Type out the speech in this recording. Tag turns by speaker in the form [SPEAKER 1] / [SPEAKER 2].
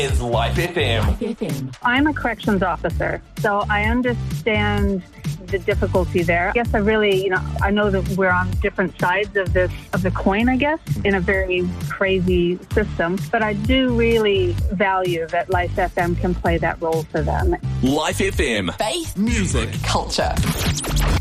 [SPEAKER 1] is Life FM.
[SPEAKER 2] I'm a corrections officer, so I understand the difficulty there. I guess I know that we're on different sides of the coin, I guess, in a very crazy system. But I do really value that Life FM can play that role for them.
[SPEAKER 1] Life FM.
[SPEAKER 3] Faith,
[SPEAKER 1] music,
[SPEAKER 3] culture.